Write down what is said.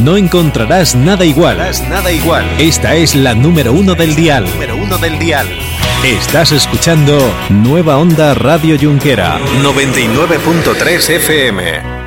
No encontrarás nada igual. Esta es la número 1 del dial. Estás escuchando Nueva Onda Radio Junquera 99.3 FM.